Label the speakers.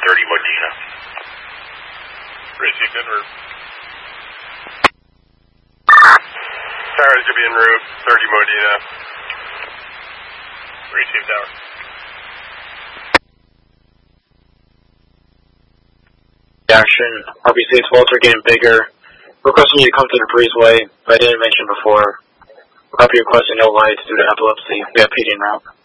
Speaker 1: 30 Modena.
Speaker 2: Received en route.
Speaker 3: Tower's going to be en route, 30 Modena.
Speaker 2: Received tower.
Speaker 4: Action. RBC 12s are getting bigger. Requesting you to come to the breezeway, but I didn't mention before. Copy requesting no lights due to epilepsy. We have PD en route.